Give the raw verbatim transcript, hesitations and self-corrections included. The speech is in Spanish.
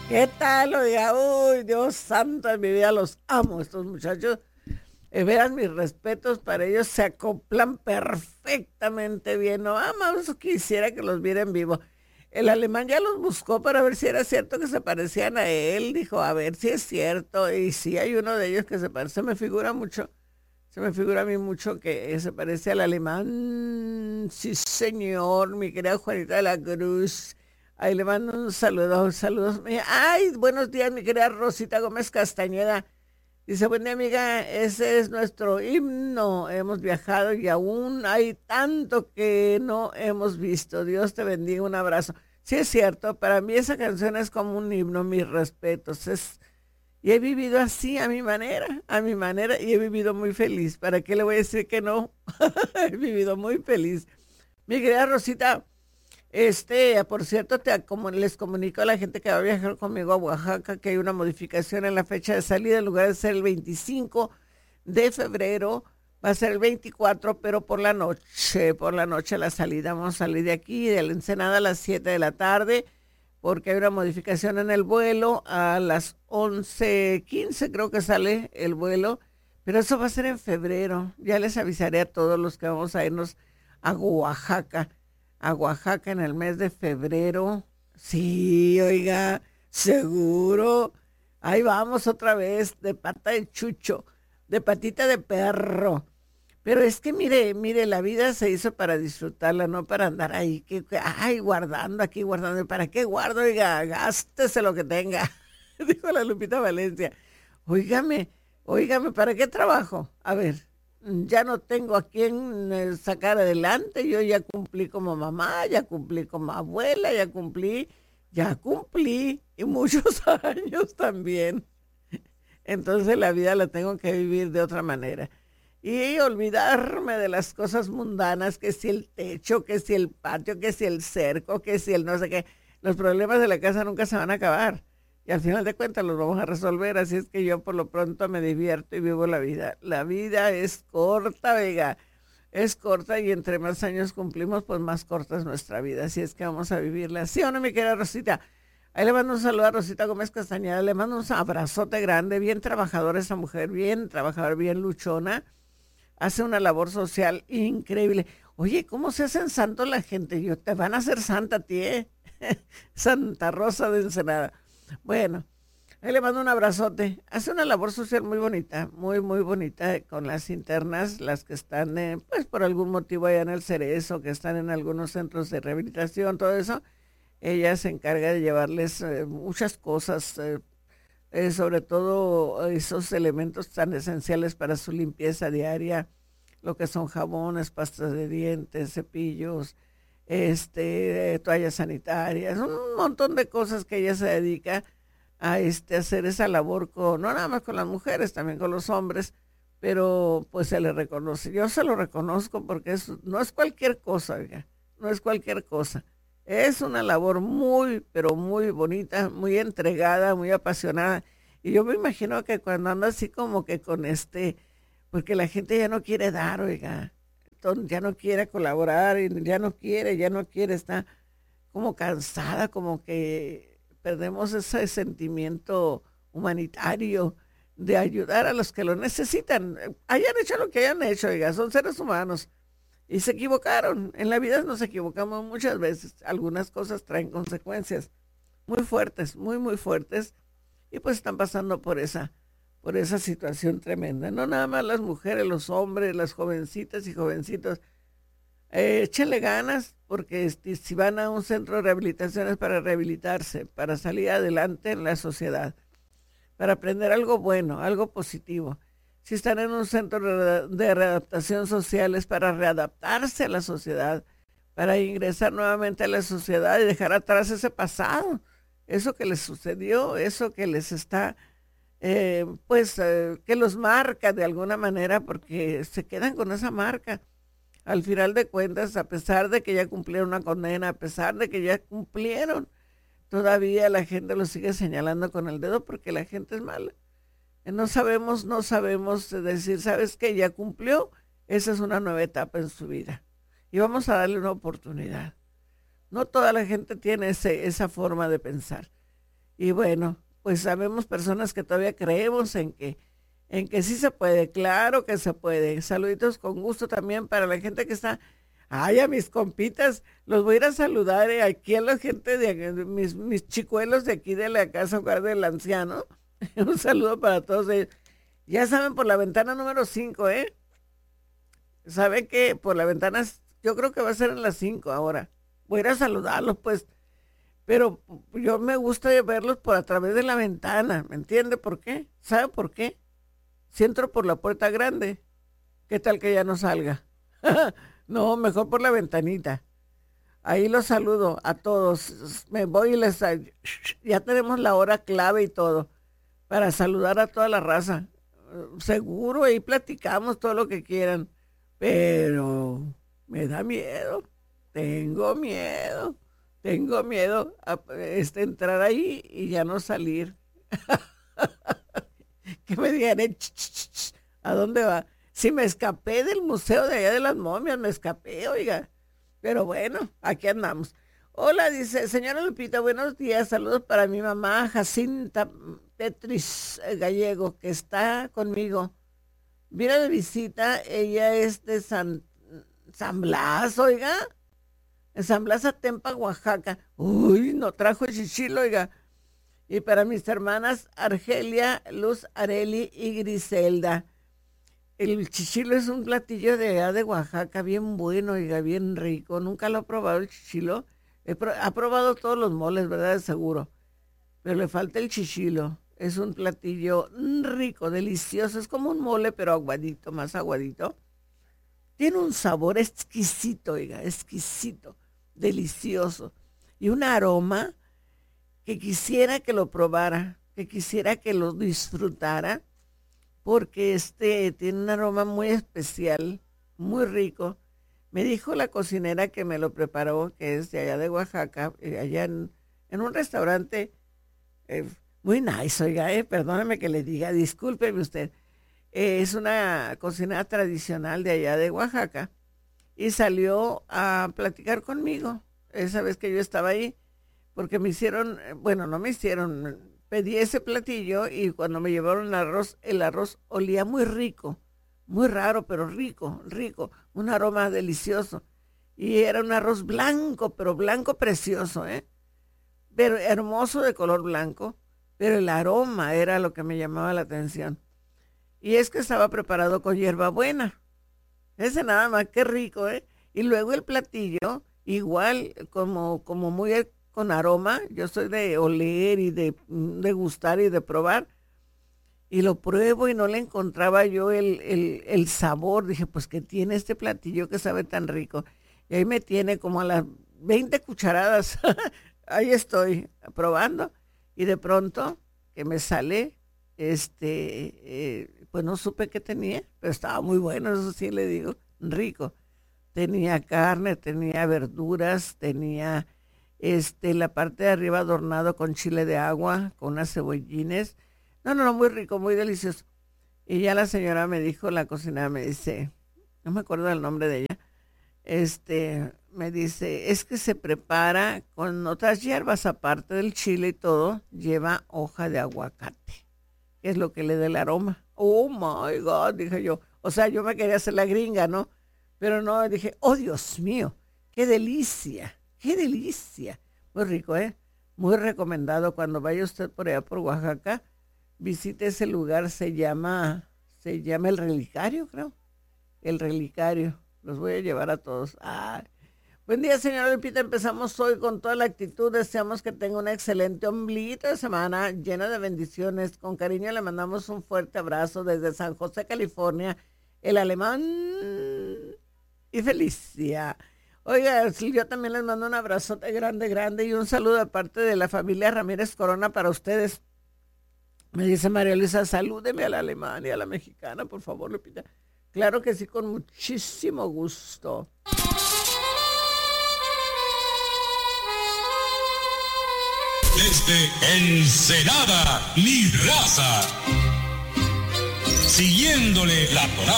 ¿Qué tal? Oiga, uy, Dios santo de mi vida, los amo, estos muchachos. Eh, vean mis respetos para ellos, se acoplan perfectamente bien. No, ah, más quisiera que los viera en vivo. El alemán ya los buscó para ver si era cierto que se parecían a él. Dijo, a ver si es cierto. Y sí hay uno de ellos que se parece, se me figura mucho. Se me figura a mí mucho que se parece al alemán. Sí, señor, mi querida Juanita de la Cruz. Ahí le mando un saludo, saludos. Ay, buenos días, mi querida Rosita Gómez Castañeda. Dice, buen día, amiga, ese es nuestro himno. Hemos viajado y aún hay tanto que no hemos visto. Dios te bendiga, un abrazo. Sí, es cierto, para mí esa canción es como un himno, mis respetos. Es, y he vivido así, a mi manera, a mi manera, y he vivido muy feliz. ¿Para qué le voy a decir que no? He vivido muy feliz. Mi querida Rosita, este, por cierto, te, como les comunico a la gente que va a viajar conmigo a Oaxaca que hay una modificación en la fecha de salida. En lugar de ser el veinticinco de febrero, va a ser el veinticuatro, pero por la noche, por la noche la salida. Vamos a salir de aquí, de la Ensenada a las siete de la tarde, porque hay una modificación en el vuelo. A las once quince creo que sale el vuelo, pero eso va a ser en febrero. Ya les avisaré a todos los que vamos a irnos a Oaxaca a Oaxaca en el mes de febrero. Sí, oiga, seguro. Ahí vamos otra vez, de pata de chucho, de patita de perro. Pero es que mire, mire, la vida se hizo para disfrutarla, no para andar ahí, que, que, ay, guardando aquí, guardando. ¿Para qué guardo? Oiga, gástese lo que tenga, dijo la Lupita Valencia. Óigame, óigame, ¿para qué trabajo? A ver, ya no tengo a quién eh, sacar adelante. Yo ya cumplí como mamá, ya cumplí como abuela, ya cumplí, ya cumplí, y muchos años también. Entonces la vida la tengo que vivir de otra manera. Y olvidarme de las cosas mundanas, que si el techo, que si el patio, que si el cerco, que si el no sé qué. Los problemas de la casa nunca se van a acabar. Y al final de cuentas los vamos a resolver. Así es que yo por lo pronto me divierto y vivo la vida. La vida es corta, Vega. Es corta, y entre más años cumplimos, pues más corta es nuestra vida. Así es que vamos a vivirla. ¿Sí o no, mi querida Rosita? Ahí le mando un saludo a Rosita Gómez Castañeda. Le mando un abrazote grande. Bien trabajadora esa mujer. Bien trabajadora, bien luchona. Hace una labor social increíble. Oye, ¿cómo se hacen santos la gente? Yo, te van a hacer santa a ti, ¿eh? Santa Rosa de Ensenada. Bueno, ahí le mando un abrazote. Hace una labor social muy bonita, muy, muy bonita, eh, con las internas, las que están, eh, pues por algún motivo allá en el Cerezo, que están en algunos centros de rehabilitación, todo eso. Ella se encarga de llevarles eh, muchas cosas, eh, eh, sobre todo esos elementos tan esenciales para su limpieza diaria, lo que son jabones, pastas de dientes, cepillos, este, eh, toallas sanitarias, un montón de cosas que ella se dedica a este, hacer esa labor con, no nada más con las mujeres, también con los hombres, pero pues se le reconoce. Yo se lo reconozco porque es, no es cualquier cosa, oiga, no es cualquier cosa. Es una labor muy, pero muy bonita, muy entregada, muy apasionada. Y yo me imagino que cuando anda así como que con este, porque la gente ya no quiere dar, oiga, entonces ya no quiere colaborar, y ya no quiere, ya no quiere, está como cansada, como que perdemos ese sentimiento humanitario de ayudar a los que lo necesitan. Hayan hecho lo que hayan hecho, oiga, son seres humanos. Y se equivocaron. En la vida nos equivocamos muchas veces. Algunas cosas traen consecuencias muy fuertes, muy, muy fuertes. Y pues están pasando por esa, por esa situación tremenda. No nada más las mujeres, los hombres, las jovencitas y jovencitos. Eh, échenle ganas, porque este, si van a un centro de rehabilitación es para rehabilitarse, para salir adelante en la sociedad, para aprender algo bueno, algo positivo. Si están en un centro de readaptación social es para readaptarse a la sociedad, para ingresar nuevamente a la sociedad y dejar atrás ese pasado, eso que les sucedió, eso que les está, eh, pues, eh, que los marca de alguna manera, porque se quedan con esa marca. Al final de cuentas, a pesar de que ya cumplieron una condena, a pesar de que ya cumplieron, todavía la gente los sigue señalando con el dedo porque la gente es mala. No sabemos, no sabemos decir, ¿sabes qué? Ya cumplió, esa es una nueva etapa en su vida. Y vamos a darle una oportunidad. No toda la gente tiene ese, esa forma de pensar. Y bueno, pues sabemos personas que todavía creemos en que, en que sí se puede, claro que se puede. Saluditos con gusto también para la gente que está. Ay, a mis compitas, los voy a ir a saludar eh, aquí a la gente de mis, mis chicuelos de aquí de la casa hogar del anciano. Un saludo para todos ellos. Ya saben, por la ventana número cinco, ¿eh? Saben que por la ventana, yo creo que va a ser en las cinco ahora. Voy a ir a saludarlos, pues. Pero yo me gusta verlos por a través de la ventana, ¿me entiende por qué? ¿Sabe por qué? Si entro por la puerta grande, ¿qué tal que ya no salga? No, mejor por la ventanita. Ahí los saludo a todos. Me voy y les... Ya tenemos la hora clave y todo para saludar a toda la raza. Seguro, ahí platicamos todo lo que quieran. Pero me da miedo. Tengo miedo. Tengo miedo a este, entrar ahí y ya no salir. Que me digan, eh, ch, ch, ch, ¿a dónde va? Si me escapé del museo de allá de las momias, me escapé, oiga. Pero bueno, aquí andamos. Hola, dice, señora Lupita, buenos días. Saludos para mi mamá, Jacinta Petris Gallego, que está conmigo. Vino de visita, ella es de San, San Blas, oiga. En San Blas, Atempa, Oaxaca. Uy, no trajo el chichilo, oiga. Y para mis hermanas, Argelia, Luz Areli y Griselda. El chichilo es un platillo de allá de Oaxaca, bien bueno, oiga, bien rico. Nunca lo he probado el chichilo. He pro- ha probado todos los moles, ¿verdad? De seguro. Pero le falta el chichilo. Es un platillo rico, delicioso. Es como un mole, pero aguadito, más aguadito. Tiene un sabor exquisito, oiga, exquisito, delicioso. Y un aroma que quisiera que lo probara, que quisiera que lo disfrutara, porque este tiene un aroma muy especial, muy rico. Me dijo la cocinera que me lo preparó, que es de allá de Oaxaca, eh, allá en, en un restaurante eh, muy nice, oiga, eh, perdóneme que le diga, discúlpeme usted. Eh, es una cocinera tradicional de allá de Oaxaca y salió a platicar conmigo esa vez que yo estaba ahí, porque me hicieron, eh, bueno, no me hicieron, pedí ese platillo y cuando me llevaron el arroz, el arroz olía muy rico, muy raro, pero rico, rico, un aroma delicioso. Y era un arroz blanco, pero blanco precioso, ¿eh? Pero hermoso de color blanco, pero el aroma era lo que me llamaba la atención. Y es que estaba preparado con hierbabuena. Ese nada más, qué rico, ¿eh? Y luego el platillo, igual, como, como muy con aroma. Yo soy de oler y de degustar y de probar. Y lo pruebo y no le encontraba yo el, el, el sabor. Dije, pues, ¿qué tiene este platillo que sabe tan rico? Y ahí me tiene como a las veinte cucharadas. Ahí estoy probando. Y de pronto que me sale, este, eh, pues no supe qué tenía, pero estaba muy bueno, eso sí le digo, rico. Tenía carne, tenía verduras, tenía este, la parte de arriba adornado con chile de agua, con unas cebollines. No, no, no, muy rico, muy delicioso. Y ya la señora me dijo, la cocinera me dice, no me acuerdo del nombre de ella, este, me dice, es que se prepara con otras hierbas, aparte del chile y todo, lleva hoja de aguacate, que es lo que le da el aroma. Oh my God, dije yo. O sea, yo me quería hacer la gringa, ¿no? Pero no, dije, oh Dios mío, qué delicia, qué delicia. Muy rico, ¿eh? Muy recomendado cuando vaya usted por allá por Oaxaca, visite ese lugar, se llama, se llama El Relicario, creo. El Relicario. Los voy a llevar a todos. Ay. Buen día, señora Lupita. Empezamos hoy con toda la actitud. Deseamos que tenga un excelente ombliguito de semana llena de bendiciones. Con cariño le mandamos un fuerte abrazo desde San José, California. El alemán y Felicia. Oiga, yo también les mando un abrazote grande, grande y un saludo de parte de la familia Ramírez Corona para ustedes. Me dice María Luisa, salúdeme a la alemana y a la mexicana, por favor, Lupita. Claro que sí, con muchísimo gusto. Desde Ensenada, mi raza. Siguiéndole la tonada.